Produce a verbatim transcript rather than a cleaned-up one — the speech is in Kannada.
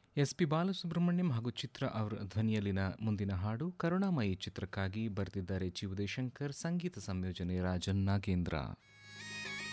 ಎಸ್ ಪಿ ಬಾಲಸುಬ್ರಹ್ಮಣ್ಯಂ ಹಾಗೂ ಚಿತ್ರ ಅವರ ಧ್ವನಿಯಲ್ಲಿನ ಮುಂದಿನ ಹಾಡು ಕರುಣಾಮಯಿ ಚಿತ್ರಕ್ಕಾಗಿ ಬರೆದಿದ್ದಾರೆ ಜಿ ಉದಯಶಂಕರ್, ಸಂಗೀತ ಸಂಯೋಜನೆ ರಾಜನ್ ನಾಗೇಂದ್ರ.